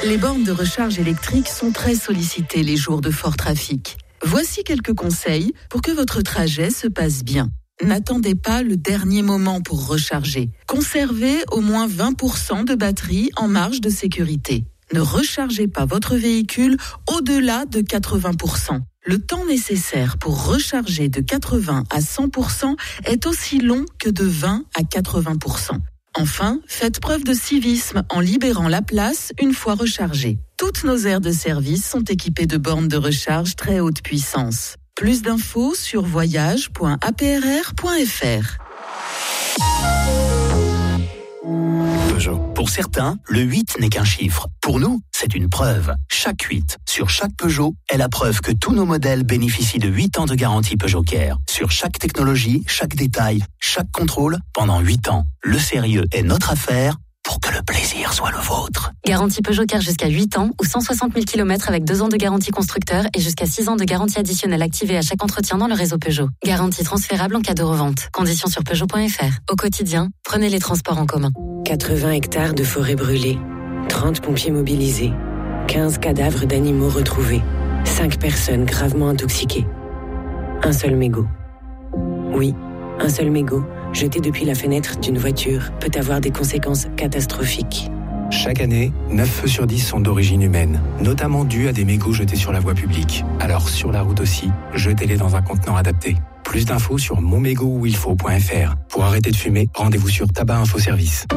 Les bornes de recharge électrique sont très sollicitées les jours de fort trafic. Voici quelques conseils pour que votre trajet se passe bien. N'attendez pas le dernier moment pour recharger. Conservez au moins 20% de batterie en marge de sécurité. Ne rechargez pas votre véhicule au-delà de 80%. Le temps nécessaire pour recharger de 80 à 100% est aussi long que de 20 à 80%. Enfin, faites preuve de civisme en libérant la place une fois rechargée. Toutes nos aires de service sont équipées de bornes de recharge très haute puissance. Plus d'infos sur voyage.aprr.fr. Peugeot. Pour certains, le 8 n'est qu'un chiffre. Pour nous, c'est une preuve. Chaque 8 sur chaque Peugeot est la preuve que tous nos modèles bénéficient de 8 ans de garantie Peugeot Care. Sur chaque technologie, chaque détail, chaque contrôle, pendant 8 ans. Le sérieux est notre affaire pour que le plaisir soit le vôtre. Garantie Peugeot Care jusqu'à 8 ans ou 160 000 km avec 2 ans de garantie constructeur et jusqu'à 6 ans de garantie additionnelle activée à chaque entretien dans le réseau Peugeot. Garantie transférable en cas de revente. Conditions sur Peugeot.fr. Au quotidien, prenez les transports en commun. 80 hectares de forêt brûlée, 30 pompiers mobilisés, 15 cadavres d'animaux retrouvés, 5 personnes gravement intoxiquées. Un seul mégot. Oui, un seul mégot, jeté depuis la fenêtre d'une voiture, peut avoir des conséquences catastrophiques. Chaque année, 9 feux sur 10 sont d'origine humaine, notamment dus à des mégots jetés sur la voie publique. Alors sur la route aussi, jetez-les dans un contenant adapté. Plus d'infos sur monmégotuilfaut.fr. Pour arrêter de fumer, rendez-vous sur Tabac Info Service.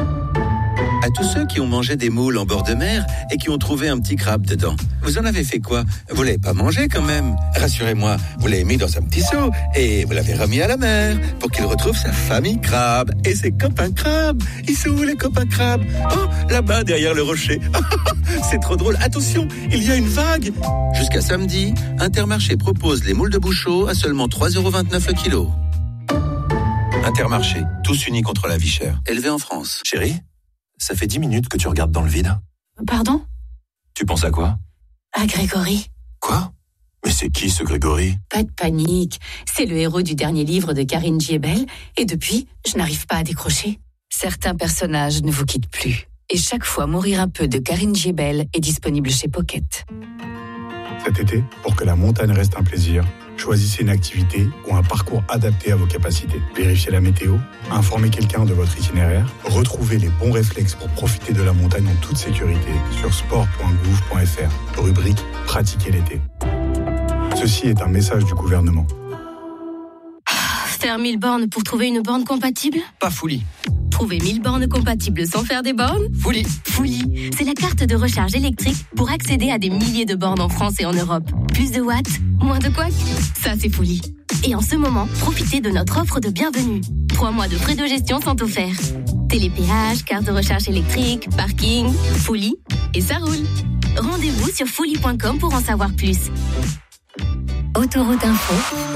À tous ceux qui ont mangé des moules en bord de mer et qui ont trouvé un petit crabe dedans, vous en avez fait quoi? Vous l'avez pas mangé quand même? Rassurez-moi, vous l'avez mis dans un petit seau et vous l'avez remis à la mer pour qu'il retrouve sa famille crabe et ses copains crabes. Ils sont où les copains crabes? Oh, là-bas derrière le rocher. C'est trop drôle. Attention, il y a une vague. Jusqu'à samedi, Intermarché propose les moules de Bouchot à seulement 3,29€ le kilo. Intermarché, tous unis contre la vie chère. Élevé en France. Chérie, ça fait 10 minutes que tu regardes dans le vide. Pardon? Tu penses à quoi? À Grégory. Quoi? Mais c'est qui ce Grégory? Pas de panique. C'est le héros du dernier livre de Karine Giebel. Et depuis, je n'arrive pas à décrocher. Certains personnages ne vous quittent plus. Et chaque fois, Mourir un peu de Karine Giebel est disponible chez Pocket. Cet été, pour que la montagne reste un plaisir, choisissez une activité ou un parcours adapté à vos capacités. Vérifiez la météo, informez quelqu'un de votre itinéraire, retrouvez les bons réflexes pour profiter de la montagne en toute sécurité sur sport.gouv.fr. Rubrique « Pratiquer l'été ». Ceci est un message du gouvernement. Faire 1000 bornes pour trouver une borne compatible? Pas Fouli. Trouver 1000 bornes compatibles sans faire des bornes? Fouli. Fouli, c'est la carte de recharge électrique pour accéder à des milliers de bornes en France et en Europe. Plus de watts, moins de couacs, ça c'est Fouli. Et en ce moment, profitez de notre offre de bienvenue. 3 mois de frais de gestion sont offerts. Télépéage, carte de recharge électrique, parking, Fouli, et ça roule. Rendez-vous sur fouli.com pour en savoir plus. Autoroute Info.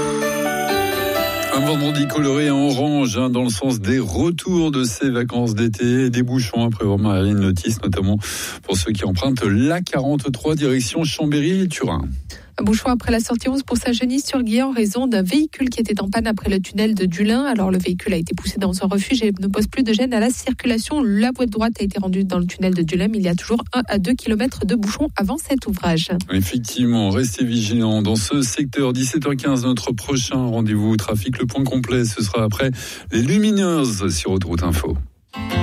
Un vendredi coloré en orange dans le sens des retours de ces vacances d'été, des bouchons après vraiment à une notice, notamment pour ceux qui empruntent l'A43 direction Chambéry et Turin. Un bouchon après la sortie 11 pour Saint-Genis-sur-Guiers en raison d'un véhicule qui était en panne après le tunnel de Dulin. Alors le véhicule a été poussé dans un refuge et ne pose plus de gêne à la circulation. La voie de droite a été rendue dans le tunnel de Dulin, mais il y a toujours 1 à 2 km de bouchons avant cet ouvrage. Effectivement, restez vigilants dans ce secteur. 17h15, notre prochain rendez-vous trafic. Le point complet, ce sera après les Lumineuses sur Autoroute Info.